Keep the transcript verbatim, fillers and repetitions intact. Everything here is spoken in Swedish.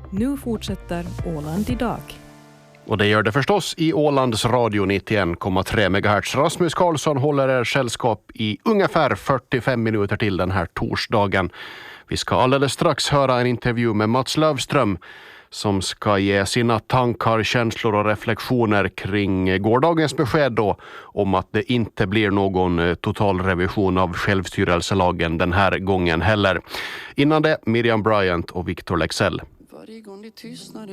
Nu fortsätter Åland idag. Och det gör det förstås i Ålands radio nittioen komma tre megahertz. Rasmus Karlsson håller er sällskap i ungefär fyrtiofem minuter till den här torsdagen. Vi ska alldeles strax höra en intervju med Mats Lövström som ska ge sina tankar, känslor och reflektioner kring gårdagens besked då om att det inte blir någon total revision av självstyrelselagen den här gången heller. Innan det, Miriam Bryant och Victor Lexell.